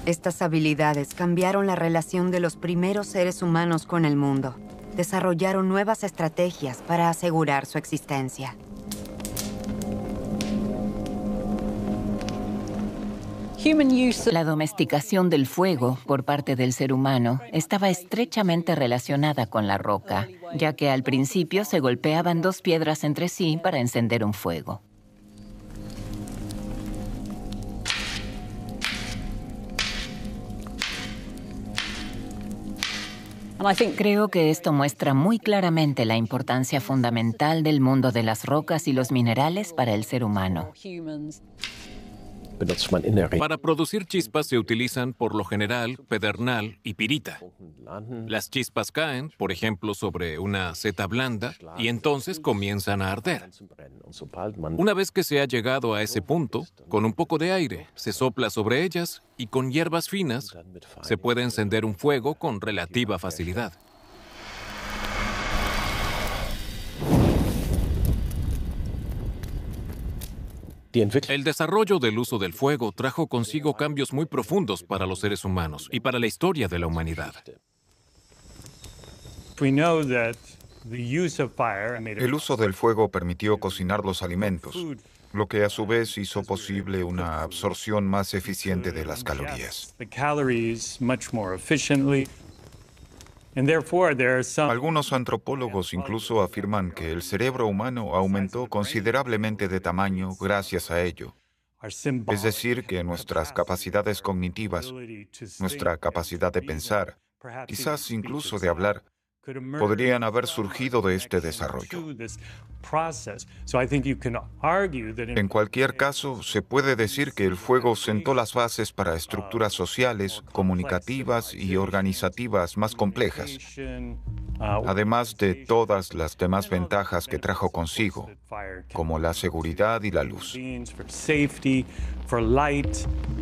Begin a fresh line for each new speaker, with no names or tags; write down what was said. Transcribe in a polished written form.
Estas habilidades cambiaron la relación de los primeros seres humanos con el mundo. Desarrollaron nuevas estrategias para asegurar su existencia.
La domesticación del fuego por parte del ser humano estaba estrechamente relacionada con la roca, ya que al principio se golpeaban dos piedras entre sí para encender un fuego. Creo que esto muestra muy claramente la importancia fundamental del mundo de las rocas y los minerales para el ser humano.
Para producir chispas se utilizan, por lo general, pedernal y pirita. Las chispas caen, por ejemplo, sobre una seta blanda y entonces comienzan a arder. Una vez que se ha llegado a ese punto, con un poco de aire, se sopla sobre ellas y con hierbas finas se puede encender un fuego con relativa facilidad. El desarrollo del uso del fuego trajo consigo cambios muy profundos para los seres humanos y para la historia de la humanidad.
El uso del fuego permitió cocinar los alimentos, lo que a su vez hizo posible una absorción más eficiente de las calorías. Algunos antropólogos incluso afirman que el cerebro humano aumentó considerablemente de tamaño gracias a ello. Es decir, que nuestras capacidades cognitivas, nuestra capacidad de pensar, quizás incluso de hablar, podrían haber surgido de este desarrollo. En cualquier caso, se puede decir que el fuego sentó las bases para estructuras sociales, comunicativas y organizativas más complejas, además de todas las demás ventajas que trajo consigo, como la seguridad y la luz.